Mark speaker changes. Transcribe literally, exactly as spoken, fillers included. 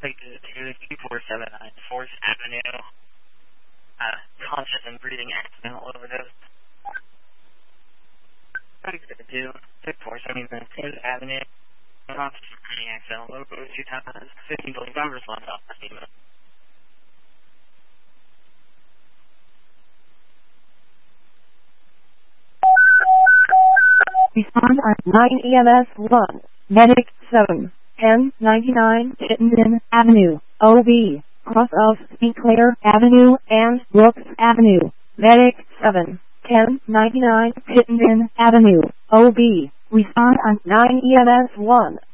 Speaker 1: Take to two four seven nine Fourth Avenue. Uh, conscious and breathing accidental overdose. Take to two six four seven nine Fourth Avenue. Conscious and breathing accidental overdose two times. fifteen police members, one off the scene.
Speaker 2: Respond on nine E M S one. Medic seven. ten ninety-nine Chittenden Avenue, O B, cross of Sinclair Avenue and Brooks Avenue. Medic seven. ten ninety-nine Chittenden Avenue, O B. Respond on nine E M S one.